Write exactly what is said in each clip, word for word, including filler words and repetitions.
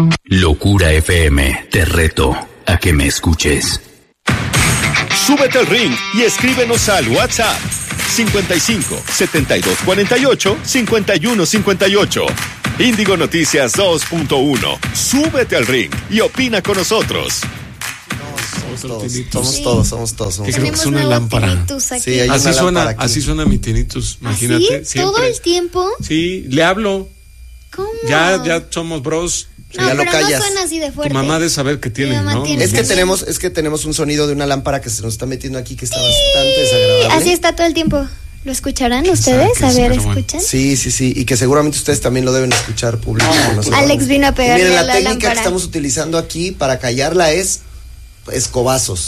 Locura F M, te reto a que me escuches. Súbete al ring y escríbenos al WhatsApp cincuenta y cinco, setenta y dos cuarenta y ocho, cincuenta y uno cincuenta y ocho. Índigo Noticias dos punto uno. Súbete al ring y opina con nosotros. Somos todos, somos todos, somos todos. Somos que creo que es una lámpara. Sí, hay así una suena, lámpara así suena mi tinnitus, imagínate. ¿Así? ¿Todo el tiempo? Sí, le hablo. ¿Cómo? Ya, ya somos bros. No, ya pero lo callas. no suena así de fuerte. Tu mamá de saber que tiene, ¿no? tiene Es que también. tenemos, es que tenemos un sonido de una lámpara que se nos está metiendo aquí que está bastante desagradable. Así está todo el tiempo. ¿Lo escucharán ustedes? sabe, A ver, pero bueno. ¿escuchan? Sí, sí, sí, y que seguramente ustedes también lo deben escuchar público. con nosotros. Alex vino a pegarle Y miren, la, a la técnica lámpara. que estamos utilizando aquí para callarla es escobazos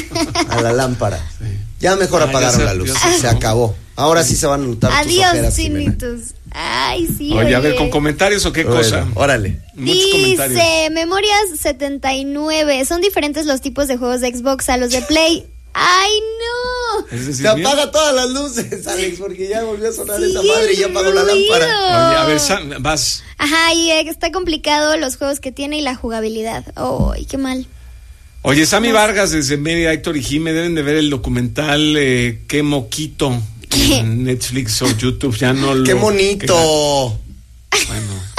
a la lámpara. Sí. Ya mejor Ah, ya apagaron se- la luz, ya se- se acabó. Ahora sí se van a notar tus Adiós, ojeras, Jimena. Tinitus. Ay, sí. Oye, a ver, oye. ¿con comentarios o qué Bueno, cosa? órale. Muchos comentarios. Dice, Memorias setenta y nueve. Son diferentes los tipos de juegos de Xbox a los de Play. ¡Ay, no! Es decir, Se bien. apaga todas las luces, Alex, porque ya volvió a sonar Sigue esa madre y ya el apagó la ruido. lámpara. Oye, a ver, Sam, vas. Ajá, y eh, está complicado los juegos que tiene y la jugabilidad. ¡Ay, qué mal! Oye, Sammy Vargas desde Mérida, Héctor y Jime deben de ver el documental eh, Qué Moquito ¿Qué? en Netflix o YouTube. Ya no lo. ¡Qué bonito! que- bueno.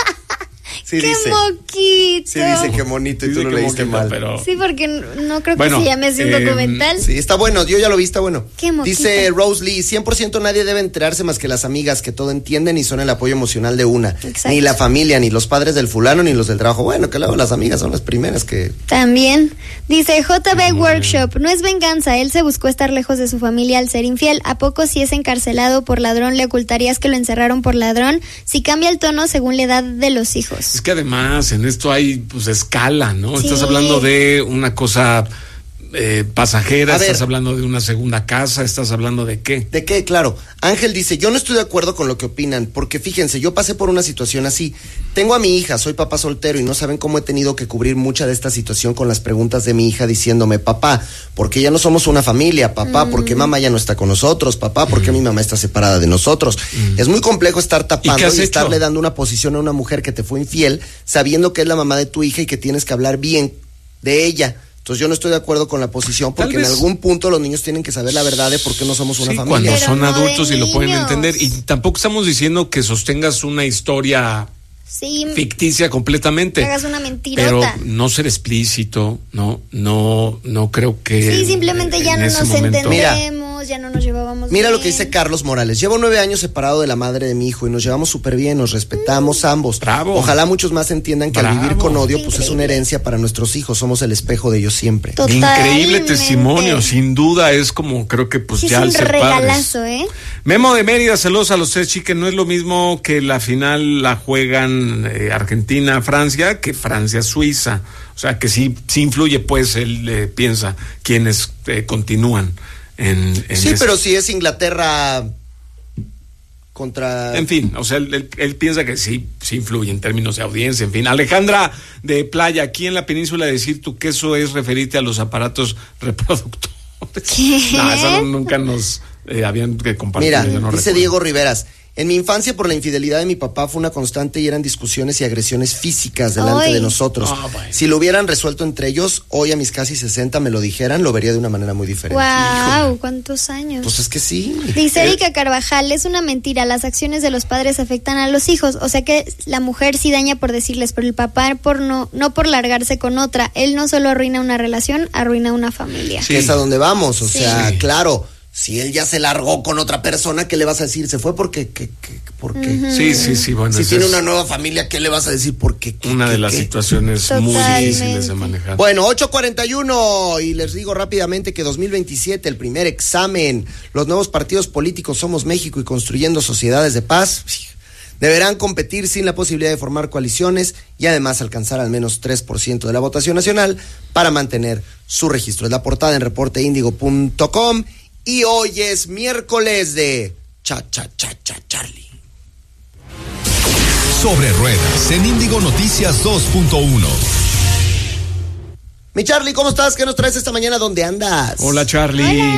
Sí ¡Qué dice. moquito! Sí dice qué bonito y Dice tú lo Qué leíste Moquito, mal. pero- Sí, porque no, no creo que Bueno, se llame así un eh, documental. Sí, está bueno, yo ya lo vi, está bueno. Qué moquito. Dice Rose Lee, cien por ciento nadie debe enterarse más que las amigas que todo entienden y son el apoyo emocional de una. Exacto. Ni la familia, ni los padres del fulano, ni los del trabajo. Bueno, que luego las amigas son las primeras que... También dice J B Workshop, no es venganza, él se buscó estar lejos de su familia al ser infiel. ¿A poco si es encarcelado por ladrón le ocultarías que lo encerraron por ladrón? Si cambia el tono según la edad de los hijos. Es que además en esto hay pues escala, ¿no? Sí. Estás hablando de una cosa eh, pasajera, A ver. estás hablando de una segunda casa, estás hablando de qué. ¿De qué? Claro. Ángel dice, yo no estoy de acuerdo con lo que opinan, porque fíjense, yo pasé por una situación así. Tengo a mi hija, soy papá soltero y no saben cómo he tenido que cubrir mucha de esta situación con las preguntas de mi hija diciéndome, papá, ¿por qué ya no somos una familia? Papá, ¿por qué mamá ya no está con nosotros? Papá, ¿por qué mi mamá está separada de nosotros? Es muy complejo estar ¿Y tapando qué has y, hecho? estarle dando una posición a una mujer que te fue infiel, sabiendo que es la mamá de tu hija y que tienes que hablar bien de ella. Entonces yo no estoy de acuerdo con la posición porque Tal en vez- algún punto los niños tienen que saber la verdad de por qué no somos una Sí, familia. cuando Pero son no de adultos y lo pueden niños. entender. Y tampoco estamos diciendo que sostengas una historia Sí, ficticia completamente. que hagas una Pero mentirota. no ser explícito, no, no, no creo que. Sí, simplemente ya en no ese nos momento- entendemos, ya no nos llevábamos Mira bien. lo que dice Carlos Morales. Llevo nueve años separado de la madre de mi hijo y nos llevamos súper bien, nos respetamos ambos. Bravo. Ojalá muchos más entiendan que al Bravo. vivir con odio, Qué pues es una increíble. herencia para nuestros hijos. Somos el espejo de ellos siempre. Totalmente. Increíble testimonio, sin duda es como creo que pues Sí, ya es al un ser padres. regalazo, ¿eh? Memo de Mérida, saludos a los tres chiques. No es lo mismo que la final la juegan eh, Argentina-Francia que Francia-Suiza. O sea que sí, sí influye, pues él eh, piensa quienes eh, continúan en, en Sí, ese- pero si es Inglaterra contra... En fin, o sea, él, él- él piensa que sí, sí influye en términos de audiencia, en fin. Alejandra de Playa, aquí en la península decir tu queso es referirte a los aparatos reproductores. ¿Qué? No, eso nunca nos eh, habían que compartir. Mira, yo no dice recuerdo. Diego Riveras. En mi infancia, por la infidelidad de mi papá, fue una constante y eran discusiones y agresiones físicas delante Ay. de nosotros. Ah, bueno. Si lo hubieran resuelto entre ellos, hoy a mis casi sesenta me lo dijeran, lo vería de una manera muy diferente. Wow, ¿cuántos años? Pues es que sí. Dice Eh, Erika Carvajal, es una mentira, las acciones de los padres afectan a los hijos, o sea que la mujer sí daña por decirles, pero el papá por no, no por largarse con otra, él no solo arruina una relación, arruina una familia. Sí. Que es a donde vamos, o Sí. sea, claro, si él ya se largó con otra persona, ¿qué le vas a decir? Se fue porque, ¿qué, qué, por qué? Sí, sí, sí, bueno. Si esa tiene es una nueva familia, ¿qué le vas a decir? ¿Por qué? ¿Qué, una qué, de las qué? situaciones muy Totalmente. difíciles de manejar. Bueno, ocho cuarenta y uno y les digo rápidamente que dos mil veintisiete, el primer examen, los nuevos partidos políticos Somos México y Construyendo Sociedades de Paz, deberán competir sin la posibilidad de formar coaliciones y además alcanzar al menos tres por ciento de la votación nacional para mantener su registro. Es la portada en reporte índigo punto com y hoy es miércoles de Cha Cha Cha Cha Charlie. Sobre ruedas en Índigo Noticias dos punto uno. Mi Charlie, ¿cómo estás? ¿Qué nos traes esta mañana? ¿Dónde andas? Hola, Charlie. Hola.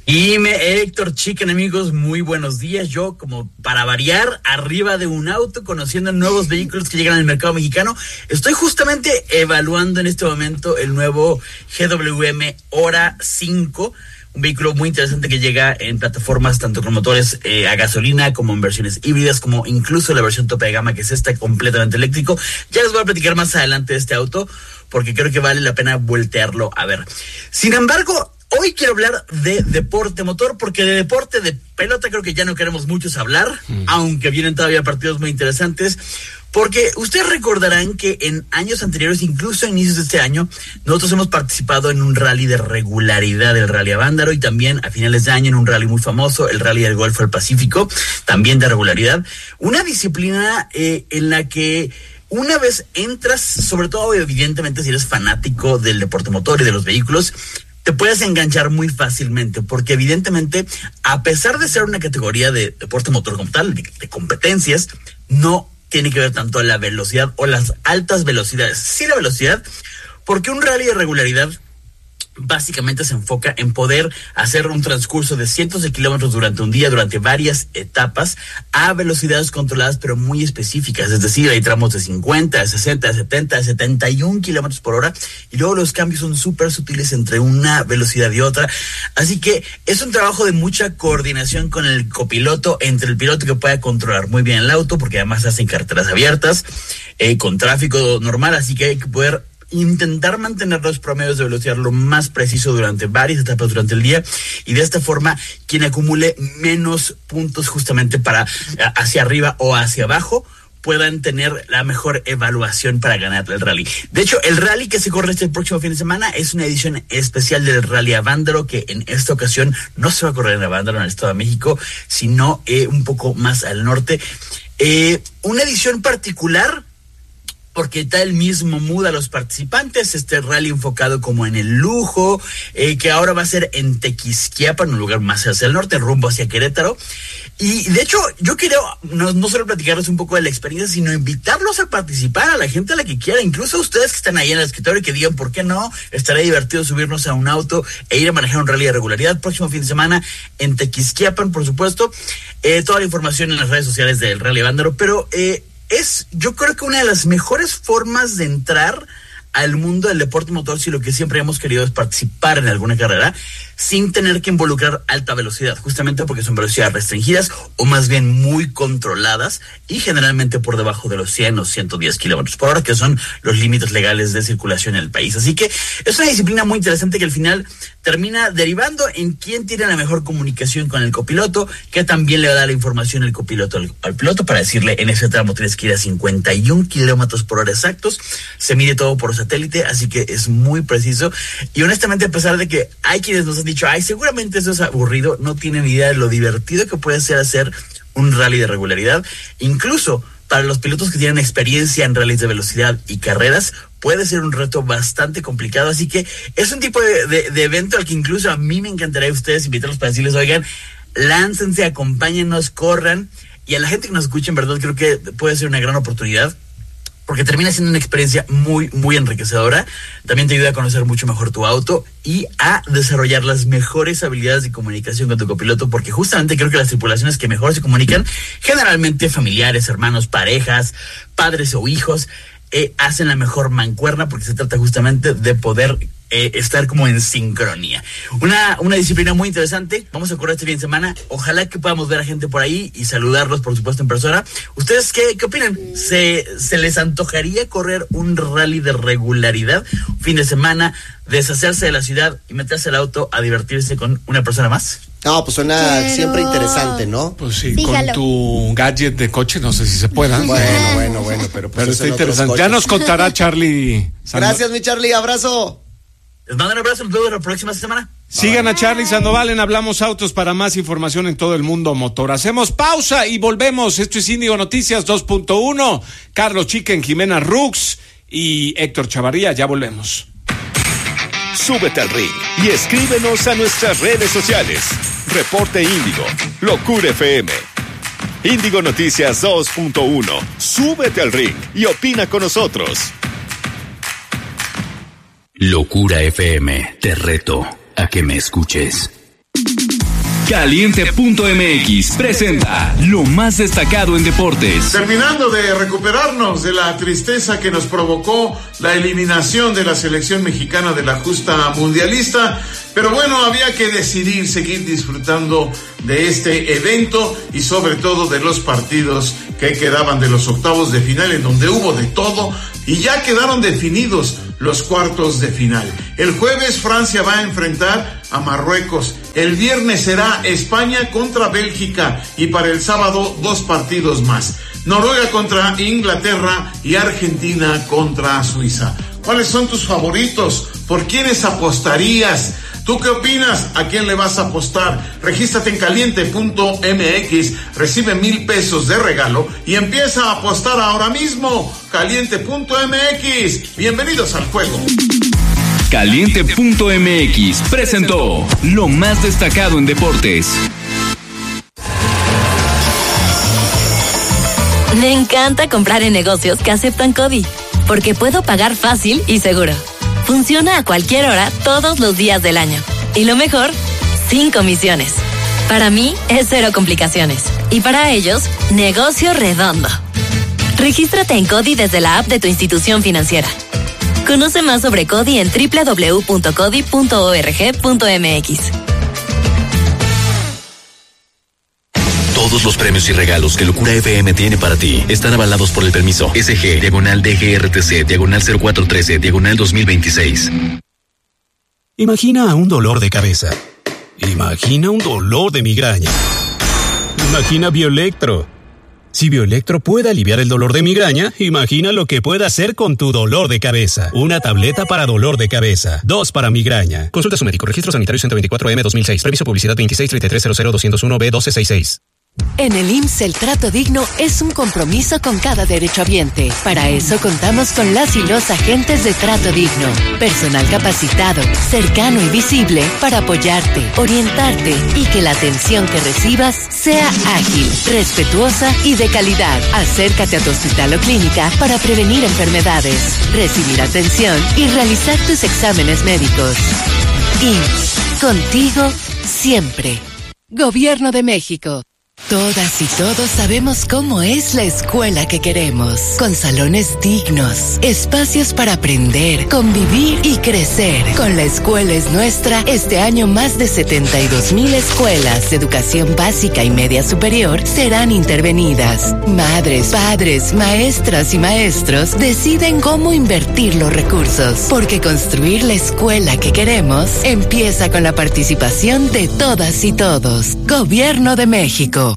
Y me, Héctor Chicken, amigos, muy buenos días. Yo, como para variar, arriba de un auto, conociendo nuevos vehículos que llegan al mercado mexicano. Estoy justamente evaluando en este momento el nuevo G W M Hora cinco, un vehículo muy interesante que llega en plataformas tanto con motores eh, a gasolina como en versiones híbridas, como incluso la versión tope de gama, que es esta, completamente eléctrico. Ya les voy a platicar más adelante de este auto, porque creo que vale la pena voltearlo a ver. Sin embargo, hoy quiero hablar de deporte motor, porque de deporte de pelota creo que ya no queremos muchos hablar, mm. aunque vienen todavía partidos muy interesantes, porque ustedes recordarán que en años anteriores, incluso a inicios de este año, nosotros hemos participado en un rally de regularidad, el Rally Avándaro, y también a finales de año en un rally muy famoso, el Rally del Golfo del Pacífico, también de regularidad. Una disciplina eh, en la que una vez entras, sobre todo evidentemente si eres fanático del deporte motor y de los vehículos, te puedes enganchar muy fácilmente, porque evidentemente, a pesar de ser una categoría de deporte motor como tal, de, de competencias, no tiene que ver tanto la velocidad o las altas velocidades. Sí la velocidad, porque un rally de regularidad básicamente se enfoca en poder hacer un transcurso de cientos de kilómetros durante un día, durante varias etapas, a velocidades controladas pero muy específicas. Es decir, hay tramos de cincuenta, de sesenta, de setenta, de setenta y un kilómetros por hora, y luego los cambios son súper sutiles entre una velocidad y otra. Así que es un trabajo de mucha coordinación con el copiloto, entre el piloto que pueda controlar muy bien el auto, porque además se hacen carreteras abiertas, eh, con tráfico normal, así que hay que poder intentar mantener los promedios de velocidad lo más preciso durante varias etapas durante el día, y de esta forma quien acumule menos puntos justamente para hacia arriba o hacia abajo puedan tener la mejor evaluación para ganar el rally. De hecho, el rally que se corre este próximo fin de semana es una edición especial del Rally Avándaro, que en esta ocasión no se va a correr en Avándaro, en el Estado de México, sino eh, un poco más al norte. Eh, una edición particular, porque da el mismo mood a los participantes, este rally enfocado como en el lujo, eh, que ahora va a ser en Tequisquiapan, un lugar más hacia el norte, rumbo hacia Querétaro. Y de hecho, yo quiero no, no solo platicarles un poco de la experiencia, sino invitarlos a participar, a la gente a la que quiera, incluso a ustedes que están ahí en el escritorio y que digan, ¿por qué no? Estaría divertido subirnos a un auto e ir a manejar un rally de regularidad. Próximo fin de semana en Tequisquiapan, por supuesto. Eh, toda la información en las redes sociales del Rally Avándaro, pero eh, es, yo creo que una de las mejores formas de entrar al mundo del deporte motor, si lo que siempre hemos querido es participar en alguna carrera sin tener que involucrar alta velocidad, justamente porque son velocidades restringidas o más bien muy controladas, y generalmente por debajo de los cien o ciento diez kilómetros por hora, que son los límites legales de circulación en el país. Así que es una disciplina muy interesante que al final termina derivando en quién tiene la mejor comunicación con el copiloto, que también le va a dar la información el copiloto al, al piloto para decirle, en ese tramo tienes que ir a cincuenta y un kilómetros por hora exactos. Se mide todo por satélite, así que es muy preciso. Y honestamente, a pesar de que hay quienes nos han dicho, ay, seguramente eso es aburrido, no tienen idea de lo divertido que puede ser hacer un rally de regularidad. Incluso para los pilotos que tienen experiencia en rallies de velocidad y carreras, puede ser un reto bastante complicado. Así que es un tipo de, de, de evento al que incluso a mí me encantaría a ustedes invitarlos para decirles, oigan, láncense, acompáñennos, corran. Y a la gente que nos escucha, en verdad, creo que puede ser una gran oportunidad, porque termina siendo una experiencia muy, muy enriquecedora. También te ayuda a conocer mucho mejor tu auto y a desarrollar las mejores habilidades de comunicación con tu copiloto, porque justamente creo que las tripulaciones que mejor se comunican, generalmente familiares, hermanos, parejas, padres o hijos, eh, hacen la mejor mancuerna, porque se trata justamente de poder Eh, estar como en sincronía. Una, una disciplina muy interesante. Vamos a correr este fin de semana. Ojalá que podamos ver a gente por ahí y saludarlos, por supuesto, en persona. ¿Ustedes qué, qué opinan? ¿Se, ¿Se les antojaría correr un rally de regularidad? Un fin de semana, deshacerse de la ciudad y meterse al auto a divertirse con una persona más. No, pues suena Quiero... siempre interesante, ¿no? Pues sí, sí con jalo. Tu gadget de coche, no sé si se pueda. Bueno, bueno, bueno, pero, pues pero está interesante. Ya nos contará Charlie. Gracias, mi Charlie, abrazo. Les mando un abrazo, nos vemos la próxima semana. Sigan a Charlie Sandoval en Hablamos Autos para más información en todo el mundo motor. Hacemos pausa y volvemos. Esto es Índigo Noticias dos punto uno. Carlos Chicken, Jimena Rux y Héctor Chavarría. Ya volvemos. Súbete al ring y escríbenos a nuestras redes sociales. Reporte Índigo, Locura F M. Índigo Noticias dos punto uno. Súbete al ring y opina con nosotros. Locura F M, te reto a que me escuches. Caliente punto m x presenta lo más destacado en deportes. Terminando de recuperarnos de la tristeza que nos provocó la eliminación de la selección mexicana de la justa mundialista, pero bueno, había que decidir seguir disfrutando de este evento y sobre todo de los partidos que quedaban de los octavos de final, en donde hubo de todo y ya quedaron definidos los cuartos de final. El jueves Francia va a enfrentar a Marruecos. El viernes será España contra Bélgica y para el sábado dos partidos más. Noruega contra Inglaterra y Argentina contra Suiza. ¿Cuáles son tus favoritos? ¿Por quiénes apostarías? ¿Tú qué opinas? ¿A quién le vas a apostar? Regístrate en caliente punto m x, recibe mil pesos de regalo y empieza a apostar ahora mismo. Caliente punto m x, bienvenidos al juego. Caliente punto m x presentó lo más destacado en deportes. Me encanta comprar en negocios que aceptan CODI, porque puedo pagar fácil y seguro. Funciona a cualquier hora, todos los días del año. Y lo mejor, sin comisiones. Para mí, es cero complicaciones. Y para ellos, negocio redondo. Regístrate en CODI desde la app de tu institución financiera. Conoce más sobre CODI en doble u doble u doble u punto codi punto org punto m x. Todos los premios y regalos que Locura F M tiene para ti están avalados por el permiso S G, diagonal D G R T C, diagonal cero cuatro trece, diagonal dos mil veintiséis. Imagina un dolor de cabeza. Imagina un dolor de migraña. Imagina Bioelectro. Si Bioelectro puede aliviar el dolor de migraña, imagina lo que puede hacer con tu dolor de cabeza. Una tableta para dolor de cabeza. Dos para migraña. Consulta a su médico. Registro sanitario ciento veinticuatro M dos mil seis. Previso publicidad veintiséis treinta y tres cero cero dos cero uno B doce sesenta y seis. En el I M S S el trato digno es un compromiso con cada derechohabiente. Para eso contamos con las y los agentes de trato digno. Personal capacitado, cercano y visible para apoyarte, orientarte y que la atención que recibas sea ágil, respetuosa y de calidad. Acércate a tu hospital o clínica para prevenir enfermedades, recibir atención y realizar tus exámenes médicos. I M S S, contigo siempre. Gobierno de México. Todas y todos sabemos cómo es la escuela que queremos, con salones dignos, espacios para aprender, convivir y crecer. Con La Escuela es Nuestra, este año más de setenta y dos mil escuelas de educación básica y media superior serán intervenidas. Madres, padres, maestras y maestros deciden cómo invertir los recursos, porque construir la escuela que queremos empieza con la participación de todas y todos. Gobierno de México.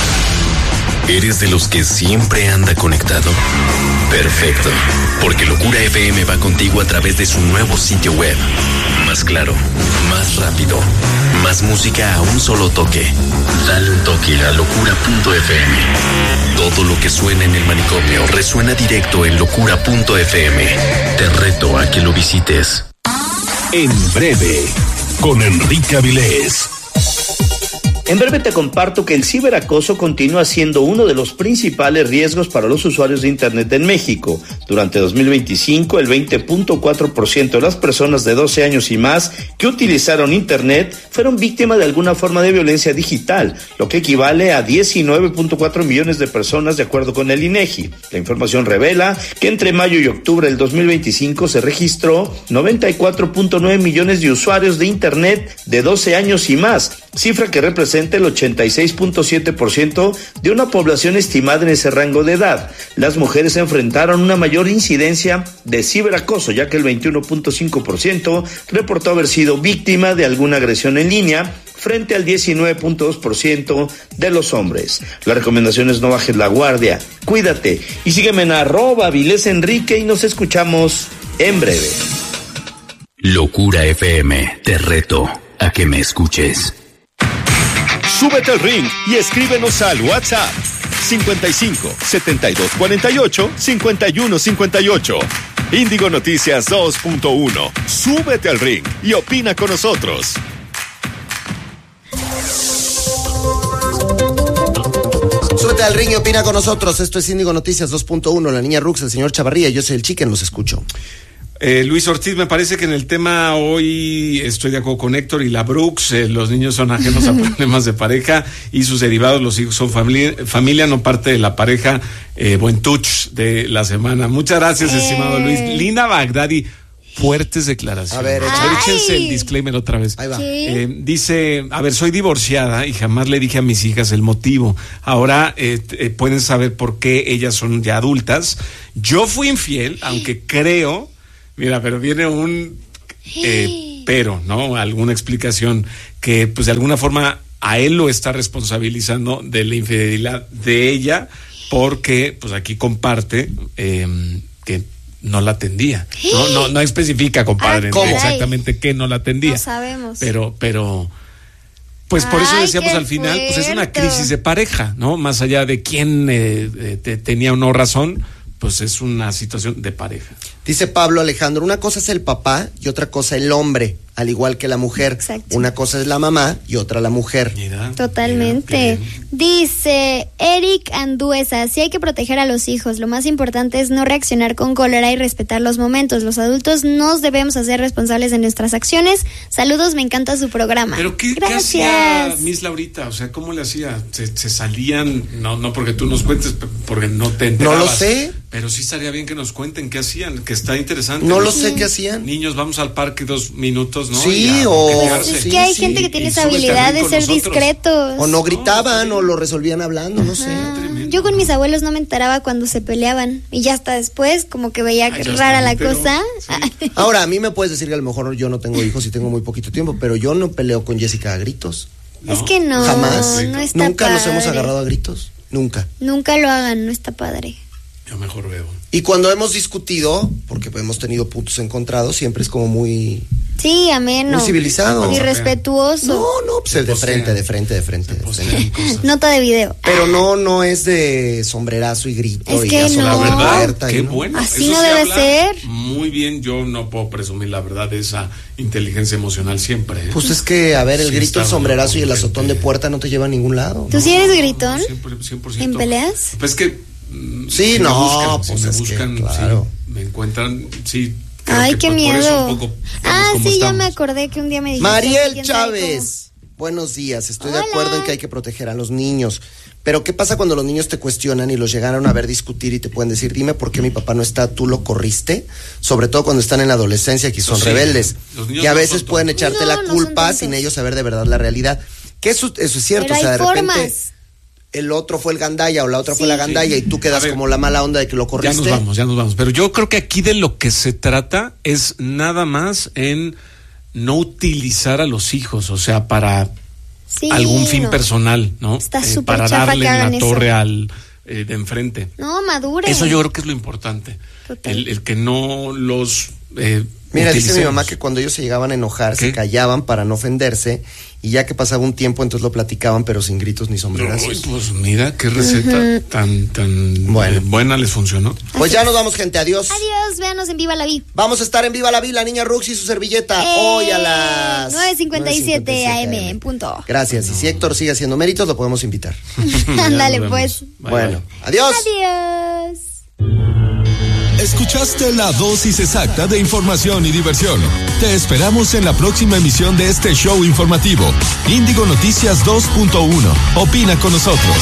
¿Eres de los que siempre anda conectado? Perfecto, porque Locura F M va contigo a través de su nuevo sitio web. Más claro, más rápido, más música a un solo toque. Dale un toque a locura punto f m. Todo lo que suena en el manicomio resuena directo en locura punto f m. Te reto a que lo visites. En breve, con Enrique Avilés. En breve te comparto que el ciberacoso continúa siendo uno de los principales riesgos para los usuarios de Internet en México. Durante dos mil veinticinco, el veinte punto cuatro por ciento de las personas de doce años y más que utilizaron Internet fueron víctimas de alguna forma de violencia digital, lo que equivale a diecinueve punto cuatro millones de personas de acuerdo con el INEGI. La información revela que entre mayo y octubre del dos mil veinticinco se registró noventa y cuatro punto nueve millones de usuarios de Internet de doce años y más, cifra que representa el ochenta y seis punto siete por ciento de una población estimada en ese rango de edad. Las mujeres enfrentaron una mayor incidencia de ciberacoso, ya que el veintiuno punto cinco por ciento reportó haber sido víctima de alguna agresión en línea, frente al diecinueve punto dos por ciento de los hombres. La recomendación es no bajes la guardia, cuídate y sígueme en arroba Avilés Enrique y nos escuchamos en breve. Locura F M, te reto a que me escuches. Súbete al ring y escríbenos al WhatsApp cincuenta y cinco, setenta y dos cuarenta y ocho, cincuenta y uno cincuenta y ocho. Índigo Noticias dos punto uno. Súbete al ring y opina con nosotros. Súbete al ring y opina con nosotros. Esto es Índigo Noticias dos punto uno. La niña Rux, el señor Chavarría, yo soy el Chicken, los escucho. Eh, Luis Ortiz, me parece que en el tema hoy estoy de acuerdo con Héctor y la Brooks. Eh, los niños son ajenos a problemas de pareja y sus derivados, los hijos son familia, familia no parte de la pareja. Eh, buen touch de la semana. Muchas gracias, eh. estimado Luis. Lina Bagdadi, fuertes declaraciones. A ver, échense el disclaimer otra vez. Ahí va. Eh, dice, a ver, soy divorciada y jamás le dije a mis hijas el motivo. Ahora eh, eh, pueden saber por qué ellas son ya adultas. Yo fui infiel, aunque creo... Mira, pero viene un eh, pero, ¿no? Alguna explicación que, pues, de alguna forma a él lo está responsabilizando de la infidelidad de ella, porque, pues, aquí comparte eh, que no la atendía. No, no, no especifica, compadre, ¿Cómo? exactamente qué no la atendía. No sabemos. Pero, pero, pues por eso Ay, decíamos al final, pues es una crisis de pareja, ¿no? Más allá de quién eh, eh, te, tenía o no razón, pues es una situación de pareja. Dice Pablo Alejandro, una cosa es el papá y otra cosa el hombre, al igual que la mujer. Exacto. Una cosa es la mamá y otra la mujer. Mira, Totalmente. mira, Dice Eric Anduesa, sí hay que proteger a los hijos. Lo más importante es no reaccionar con cólera y respetar los momentos. Los adultos nos debemos hacer responsables de nuestras acciones. Saludos, me encanta su programa. Pero ¿qué, ¿qué hacía Miss Laurita? O sea, ¿cómo le hacía? ¿Se, se salían? No, no porque tú nos cuentes, porque no te enterabas. No lo sé. Pero sí estaría bien que nos cuenten qué hacían, que está interesante. No ¿no? lo sé qué hacían. Niños, vamos al parque dos minutos, ¿no? Sí, ya, o... Pues es sí, que hay sí. gente que tiene Y esa súbete habilidad al ring de con ser nosotros. discretos. O no gritaban No, sí. o lo resolvían hablando, no sé. Ah, yo con mis abuelos no me enteraba cuando se peleaban y ya hasta después como que veía Ay, ya rara está, la pero, cosa. sí. Ahora, a mí me puedes decir que a lo mejor yo no tengo hijos y tengo muy poquito tiempo, pero yo no peleo con Jessica a gritos. Es que no, Jamás. no está Nunca padre. nos hemos agarrado a gritos. Nunca. Nunca lo hagan, no está padre. Yo mejor veo. Y cuando hemos discutido, porque hemos tenido puntos encontrados, siempre es como muy... Sí, ameno. Muy civilizado. Y respetuoso. No, no, pues de frente, de frente, de frente. De frente. Nota de video. Pero no, no es de sombrerazo y grito. Es y que asomo no. la La verdad, puerta y qué no. bueno. Así Eso no sí debe habla ser. Muy bien, yo no puedo presumir la verdad de esa inteligencia emocional siempre. ¿eh? Pues es que, a ver, el Sí, grito, el está sombrerazo y el bien, azotón de puerta no te lleva a ningún lado. ¿Tú sí eres gritón? cien por ciento. ¿En peleas? Pues que mm, Sí, si no, me buscan, pues si me es que, buscan, claro. sí, me encuentran, sí. creo Ay, que qué por- por eso miedo. un poco estamos Ah, como sí, ya estamos. me acordé que un día me dijiste. Mariel quién sabe Chávez, buenos días. Estoy Hola. de acuerdo en que hay que proteger a los niños. Pero ¿qué pasa cuando los niños te cuestionan y los llegaron a ver discutir y te pueden decir, dime por qué mi papá no está, tú lo corriste? Sobre todo cuando están en la adolescencia, que son Sí, rebeldes. los niños Y a no veces son pueden tontos. echarte No, la no son culpa tontos. sin ellos saber de verdad la realidad. Que eso, eso es cierto. Pero o sea, hay de repente formas. el otro fue el gandaya o la otra Sí. fue la gandaya y tú quedas A ver, como la mala onda de que lo Ya corriste. nos vamos, ya nos vamos. Pero yo creo que aquí de lo que se trata es nada más en no utilizar a los hijos, o sea, para Sí, algún fin no. personal, ¿no? Está Eh, súper para chafa darle que en la hagan eso. torre al eh, de enfrente. No, maduren. Eso yo creo que es lo importante. Total. El, el que no los eh, Mira, dice mi utilicemos. mamá que cuando ellos se llegaban a enojar, ¿Qué? se callaban para no ofenderse, y ya que pasaba un tiempo, entonces lo platicaban, pero sin gritos ni sombrerazos. Ay, pues mira qué receta tan tan Bueno. eh, buena les funcionó. Pues ya nos vamos, gente, adiós. Adiós, véanos en Viva la Vida. Vamos a estar en Viva la Vida, la niña Rux y su servilleta, Eh, hoy a las nueve cincuenta y siete A M nueve en punto. Gracias, y si Héctor sigue haciendo méritos, lo podemos invitar. Ándale, nos pues. vemos. Bye, Bueno, bye. adiós. Adiós. Escuchaste la dosis exacta de información y diversión. Te esperamos en la próxima emisión de este show informativo. Índigo Noticias dos punto uno. Opina con nosotros.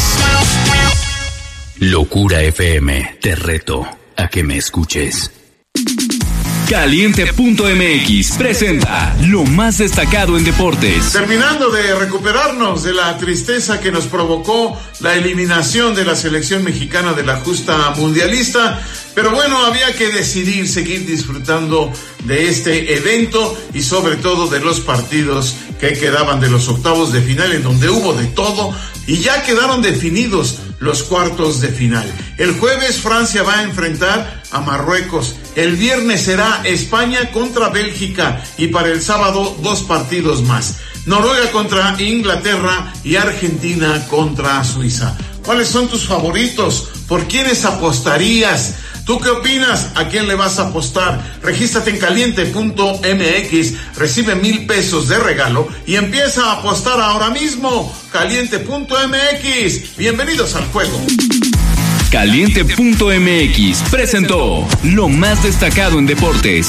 Locura F M, te reto a que me escuches. Caliente punto M X presenta lo más destacado en deportes. Terminando de recuperarnos de la tristeza que nos provocó la eliminación de la selección mexicana de la justa mundialista, pero bueno, había que decidir seguir disfrutando de este evento y sobre todo de los partidos que quedaban de los octavos de final, en donde hubo de todo y ya quedaron definidos los cuartos de final. El jueves Francia va a enfrentar a Marruecos. El viernes será España contra Bélgica y para el sábado dos partidos más. Noruega contra Inglaterra y Argentina contra Suiza. ¿Cuáles son tus favoritos? ¿Por quiénes apostarías? ¿Tú qué opinas? ¿A quién le vas a apostar? Regístrate en caliente punto M X, recibe mil pesos de regalo y empieza a apostar ahora mismo. caliente punto M X, bienvenidos al juego. Caliente punto m x presentó lo más destacado en deportes.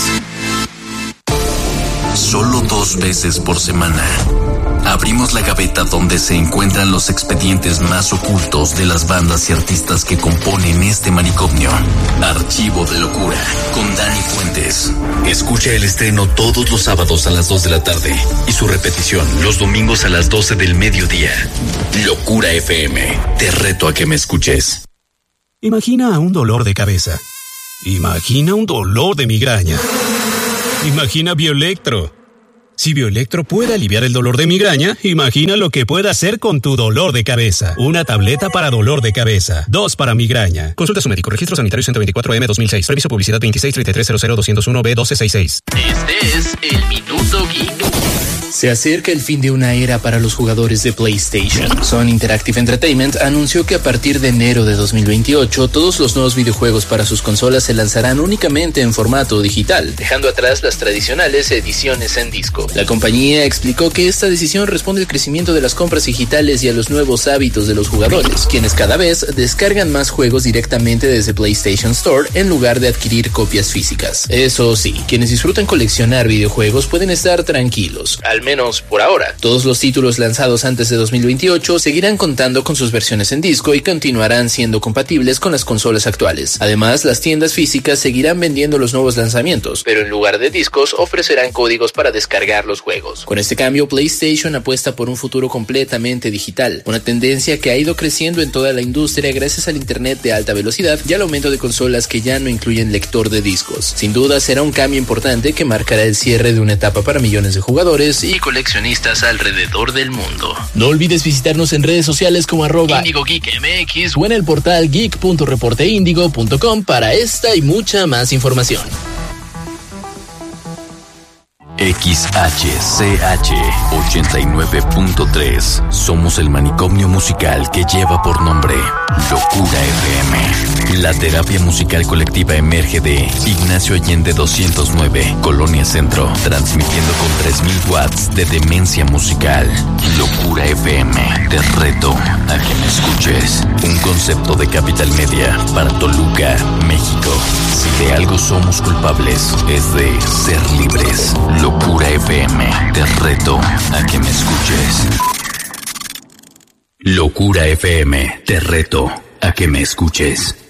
Solo dos veces por semana abrimos la gaveta donde se encuentran los expedientes más ocultos de las bandas y artistas que componen este manicomio. Archivo de Locura, con Dani Fuentes. Escucha el estreno todos los sábados a las dos de la tarde y su repetición los domingos a las doce del mediodía. Locura F M, te reto a que me escuches. Imagina un dolor de cabeza. Imagina un dolor de migraña. Imagina Bioelectro. Si Bioelectro puede aliviar el dolor de migraña, imagina lo que puede hacer con tu dolor de cabeza. Una tableta para dolor de cabeza, dos para migraña. Consulta a su médico. Registro sanitario ciento veinticuatro M dos mil seis. Previso publicidad veintiséis treinta y tres cero cero doscientos uno B doce sesenta y seis. Este es el Minuto Geek. Se acerca el fin de una era para los jugadores de PlayStation. Sony Interactive Entertainment anunció que a partir de enero de dos mil veintiocho, todos los nuevos videojuegos para sus consolas se lanzarán únicamente en formato digital, dejando atrás las tradicionales ediciones en disco. La compañía explicó que esta decisión responde al crecimiento de las compras digitales y a los nuevos hábitos de los jugadores, quienes cada vez descargan más juegos directamente desde PlayStation Store en lugar de adquirir copias físicas. Eso sí, quienes disfrutan coleccionar videojuegos pueden estar tranquilos, al menos por ahora. Todos los títulos lanzados antes de dos mil veintiocho seguirán contando con sus versiones en disco y continuarán siendo compatibles con las consolas actuales. Además, las tiendas físicas seguirán vendiendo los nuevos lanzamientos, pero en lugar de discos ofrecerán códigos para descargar los juegos. Con este cambio, PlayStation apuesta por un futuro completamente digital, una tendencia que ha ido creciendo en toda la industria gracias al internet de alta velocidad y al aumento de consolas que ya no incluyen lector de discos. Sin duda será un cambio importante que marcará el cierre de una etapa para millones de jugadores y coleccionistas alrededor del mundo. No olvides visitarnos en redes sociales como arroba Indigo Geek M X o en el portal geek punto reporteindigo punto com para esta y mucha más información. X H C H ochenta y nueve punto tres. Somos el manicomio musical que lleva por nombre Locura F M. La terapia musical colectiva emerge de Ignacio Allende doscientos nueve, Colonia Centro, transmitiendo con tres mil watts de demencia musical. Locura F M, te reto a que me escuches. Un concepto de Capital Media para Toluca, México. Si de algo somos culpables, es de ser libres. Locura F M, te reto a que me escuches. Locura F M, te reto a que me escuches.